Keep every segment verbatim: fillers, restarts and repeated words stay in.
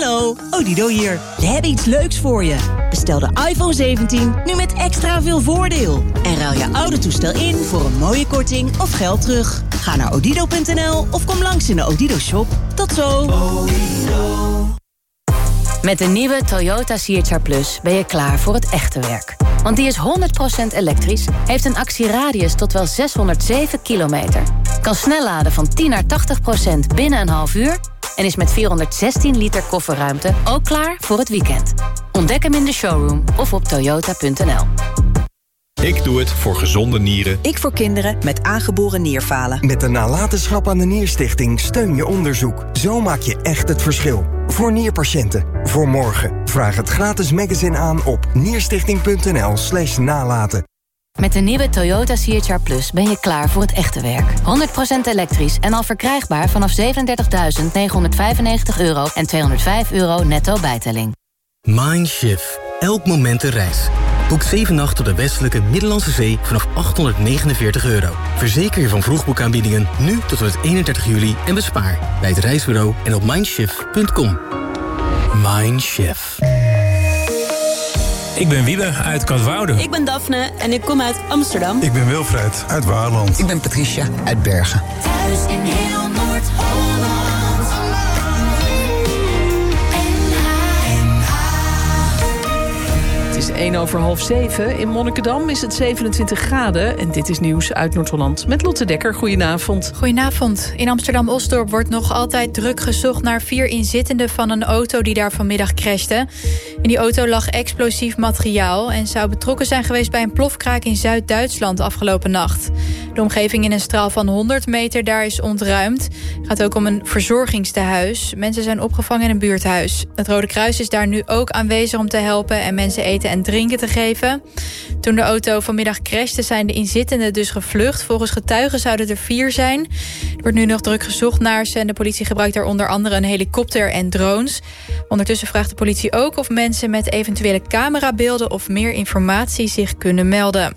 Hallo, Odido hier. We hebben iets leuks voor je. Bestel de iPhone zeventien nu met extra veel voordeel. En ruil je oude toestel in voor een mooie korting of geld terug. Ga naar odido punt n l of kom langs in de Odido shop. Tot zo. Odido. Met de nieuwe Toyota C H R Plus ben je klaar voor het echte werk. Want die is honderd procent elektrisch, heeft een actieradius tot wel zeshonderdzeven kilometer... kan snel laden van tien naar tachtig procent binnen een half uur... en is met vierhonderdzestien liter kofferruimte ook klaar voor het weekend. Ontdek hem in de showroom of op toyota punt n l. Ik doe het voor gezonde nieren. Ik voor kinderen met aangeboren nierfalen. Met de nalatenschap aan de Nierstichting steun je onderzoek. Zo maak je echt het verschil. Voor nierpatiënten. Voor morgen. Vraag het gratis magazine aan op nierstichting punt n l slash nalaten. Met de nieuwe Toyota C H R Plus ben je klaar voor het echte werk. honderd procent elektrisch en al verkrijgbaar vanaf zevenendertigduizend negenhonderdvijfennegentig euro... en tweehonderdvijf euro netto bijtelling. Mindshift. Elk moment een reis. Boek zeven nachten op de westelijke Middellandse Zee vanaf achthonderdnegenenveertig euro. Verzeker je van vroegboekaanbiedingen nu tot en met eenendertig juli en bespaar bij het reisbureau en op mindshift punt com. Mindshift. Ik ben Wiebe uit Katwoude. Ik ben Daphne en ik kom uit Amsterdam. Ik ben Wilfred uit Waarland. Ik ben Patricia uit Bergen. Thuis in heel Noord-Holland. Het is één over half zeven. In Monnikendam is het zevenentwintig graden. En dit is nieuws uit Noord-Holland met Lotte Dekker. Goedenavond. Goedenavond. In Amsterdam-Osdorp wordt nog altijd druk gezocht naar vier inzittenden van een auto die daar vanmiddag crashte. In die auto lag explosief materiaal en zou betrokken zijn geweest bij een plofkraak in Zuid-Duitsland afgelopen nacht. De omgeving in een straal van honderd meter daar is ontruimd. Het gaat ook om een verzorgingstehuis. Mensen zijn opgevangen in een buurthuis. Het Rode Kruis is daar nu ook aanwezig om te helpen en mensen eten en drinken te geven. Toen de auto vanmiddag crashte zijn de inzittenden dus gevlucht. Volgens getuigen zouden er vier zijn. Er wordt nu nog druk gezocht naar ze en de politie gebruikt daar onder andere een helikopter en drones. Ondertussen vraagt de politie ook of mensen met eventuele camerabeelden of meer informatie zich kunnen melden.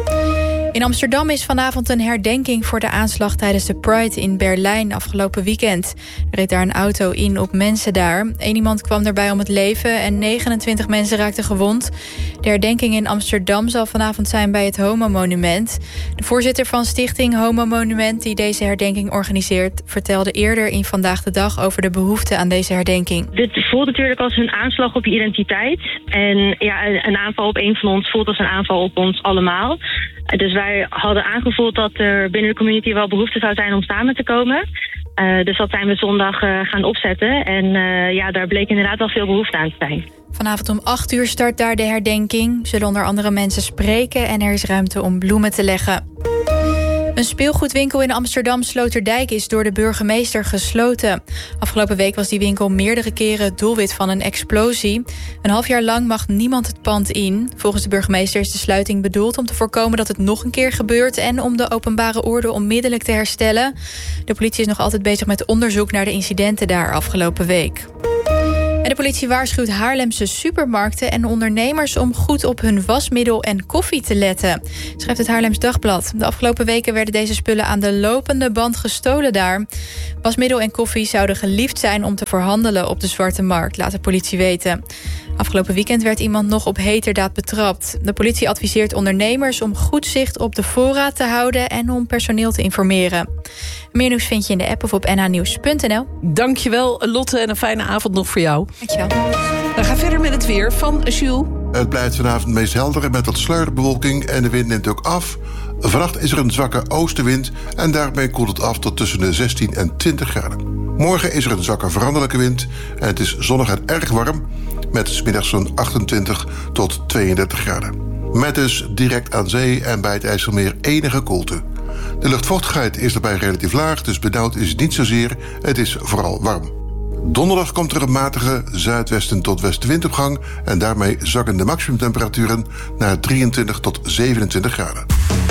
In Amsterdam is vanavond een herdenking voor de aanslag tijdens de Pride in Berlijn afgelopen weekend. Er reed daar een auto in op mensen daar. Eén iemand kwam daarbij om het leven en negenentwintig mensen raakten gewond. De herdenking in Amsterdam zal vanavond zijn bij het Homo Monument. De voorzitter van Stichting Homo Monument, die deze herdenking organiseert, vertelde eerder in Vandaag de Dag over de behoefte aan deze herdenking. Dit voelt natuurlijk als een aanslag op je identiteit. En ja, een aanval op een van ons voelt als een aanval op ons allemaal. Dus wij hadden aangevoeld dat er binnen de community wel behoefte zou zijn om samen te komen. Uh, dus dat zijn we zondag uh, gaan opzetten. En uh, ja, daar bleek inderdaad wel veel behoefte aan te zijn. Vanavond om acht uur start daar de herdenking. Zullen onder andere mensen spreken en er is ruimte om bloemen te leggen. Een speelgoedwinkel in Amsterdam Sloterdijk is door de burgemeester gesloten. Afgelopen week was die winkel meerdere keren het doelwit van een explosie. Een half jaar lang mag niemand het pand in. Volgens de burgemeester is de sluiting bedoeld om te voorkomen dat het nog een keer gebeurt en om de openbare orde onmiddellijk te herstellen. De politie is nog altijd bezig met onderzoek naar de incidenten daar afgelopen week. En de politie waarschuwt Haarlemse supermarkten en ondernemers om goed op hun wasmiddel en koffie te letten, schrijft het Haarlems Dagblad. De afgelopen weken werden deze spullen aan de lopende band gestolen daar. Wasmiddel en koffie zouden geliefd zijn om te verhandelen op de zwarte markt, laat de politie weten. Afgelopen weekend werd iemand nog op heterdaad betrapt. De politie adviseert ondernemers om goed zicht op de voorraad te houden en om personeel te informeren. Meer nieuws vind je in de app of op n h nieuws punt n l. Dankjewel Lotte en een fijne avond nog voor jou. Dankjewel. We gaan verder met het weer van Jules. Het blijft vanavond meest helder met wat sluierbewolking en de wind neemt ook af. Vannacht is er een zwakke oostenwind en daarmee koelt het af tot tussen de zestien en twintig graden. Morgen is er een zwakke veranderlijke wind en het is zonnig en erg warm met 's middags zo'n achtentwintig tot tweeëndertig graden. Met dus direct aan zee en bij het IJsselmeer enige koelte. De luchtvochtigheid is daarbij relatief laag, dus benauwd is het niet zozeer. Het is vooral warm. Donderdag komt er een matige zuidwesten tot westenwind op gang en daarmee zakken de maximumtemperaturen naar drieëntwintig tot zevenentwintig graden.